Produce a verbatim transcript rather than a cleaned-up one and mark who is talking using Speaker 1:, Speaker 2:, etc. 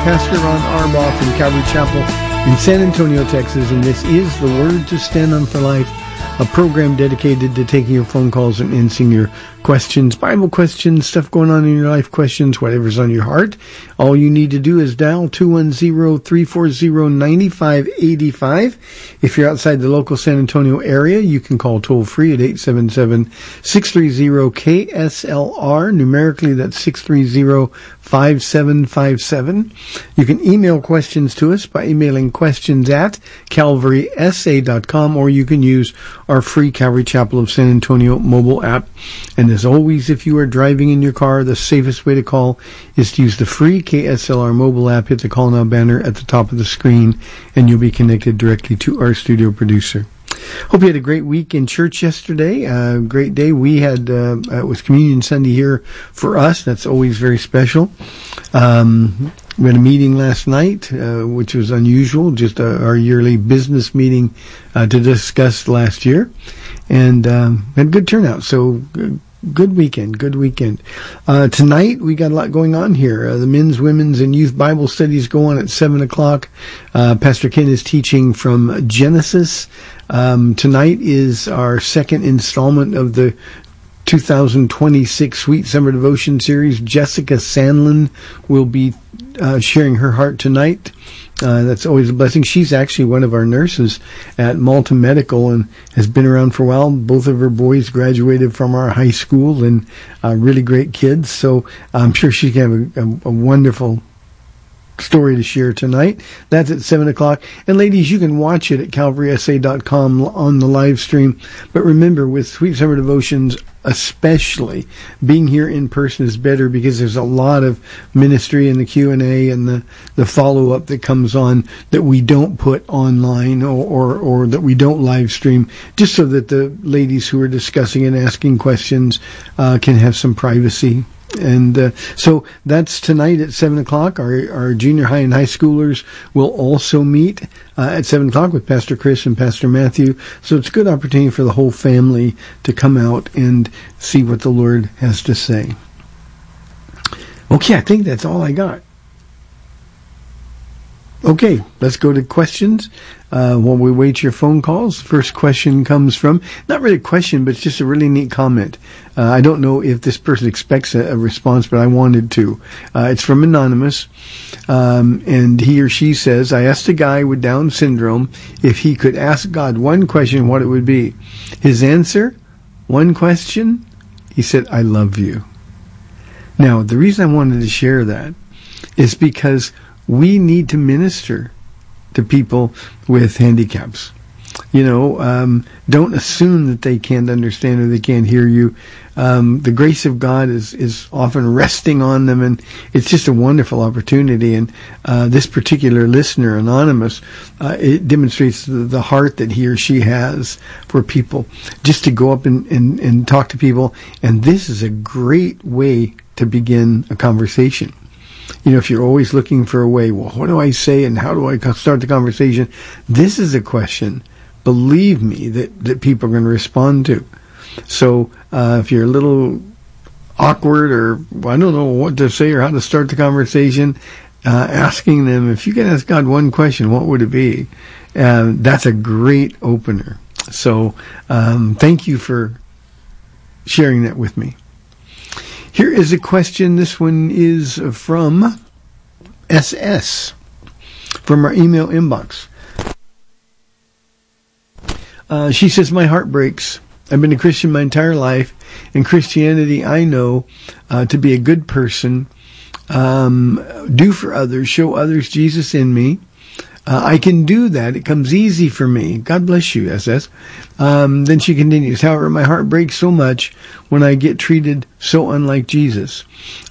Speaker 1: Pastor Ron Arbaugh from Calvary Chapel in San Antonio, Texas, and this is The Word to Stand On for Life, a program dedicated to taking your phone calls and answering your questions, Bible questions, stuff going on in your life, questions, whatever's on your heart. All you need to do is dial two one zero, three four zero, nine five eight five. If you're outside the local San Antonio area, you can call toll-free at eight seven seven, six three zero, K S L R. Numerically, that's six three zero, five seven five seven. You can email questions to us by emailing questions at calvary s a dot com, or you can use our free Calvary Chapel of San Antonio mobile app. And as always, if you are driving in your car, the safest way to call is to use the free K S L R mobile app. Hit the Call Now banner at the top of the screen, and you'll be connected directly to our studio producer. Hope you had a great week in church yesterday. Uh, great day. We had, uh, it was Communion Sunday here for us. That's always very special. Um, we had a meeting last night, uh, which was unusual, just uh, our yearly business meeting uh, to discuss last year. And um, had good turnout. So good. Good weekend, good weekend. Uh, tonight, we got a lot going on here. Uh, the men's, women's, and youth Bible studies go on at seven o'clock. Uh, Pastor Ken is teaching from Genesis. Um, tonight is our second installment of the two thousand twenty-six Sweet Summer Devotion Series. Jessica Sandlin will be uh, sharing her heart tonight. Uh, that's always a blessing. She's actually one of our nurses at Malta Medical and has been around for a while. Both of her boys graduated from our high school and uh, really great kids. So I'm sure she can have a, a, a wonderful story to share tonight. That's at seven o'clock. And ladies, you can watch it at calvary s a dot com on the live stream. But remember, with Sweet Summer Devotions, especially, being here in person is better because there's a lot of ministry in the Q and A and the, the follow-up that comes on that we don't put online or, or, or that we don't live stream, just so that the ladies who are discussing and asking questions uh, can have some privacy. And uh, so that's tonight at seven o'clock. Our, our junior high and high schoolers will also meet uh, at seven o'clock with Pastor Chris and Pastor Matthew. So it's a good opportunity for the whole family to come out and see what the Lord has to say. Okay, I think that's all I got. Okay, let's go to questions uh, while we wait your phone calls. First question comes from, not really a question, but it's just a really neat comment. Uh, I don't know if this person expects a, a response, but I wanted to. Uh, it's from Anonymous, um, and he or she says, I asked a guy with Down syndrome if he could ask God one question, what it would be. His answer, one question, he said, I love you. Now, the reason I wanted to share that is because we need to minister to people with handicaps. You know, um, don't assume that they can't understand or they can't hear you. Um, the grace of God is, is often resting on them, and it's just a wonderful opportunity. And uh, this particular listener, Anonymous, uh, it demonstrates the, the heart that he or she has for people, just to go up and, and, and talk to people. And this is a great way to begin a conversation. You know, if you're always looking for a way, well, what do I say and how do I start the conversation? This is a question, believe me, that, that people are going to respond to. So uh, if you're a little awkward or I don't know what to say or how to start the conversation, uh, asking them, if you could ask God one question, what would it be? Uh, that's a great opener. So um, thank you for sharing that with me. Here is a question. This one is from S S, from our email inbox. Uh, she says, my heart breaks. I've been a Christian my entire life. In Christianity, I know uh, to be a good person, um, do for others, show others Jesus in me. Uh, I can do that. It comes easy for me. God bless you, S S. Um, then she continues, however, my heart breaks so much when I get treated so unlike Jesus.